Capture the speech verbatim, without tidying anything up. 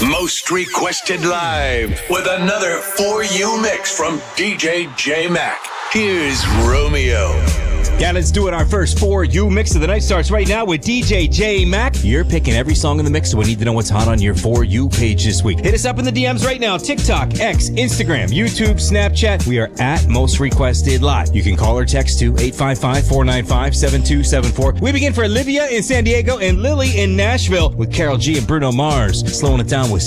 Most Requested Live with another For You mix from D J J Mac. Here's Romeo. Yeah, let's do it. Our first For You mix of the night starts right now with D J J Mac. You're picking every song in the mix, so we need to know what's hot on your For You page this week. Hit us up in the D Ms right now. TikTok, X, Instagram, YouTube, Snapchat. We are at Most Requested Live. You can call or text to eight five five, four nine five, seven two seven four. We begin for Olivia in San Diego and Lily in Nashville with Carol G and Bruno Mars. Slowing it down with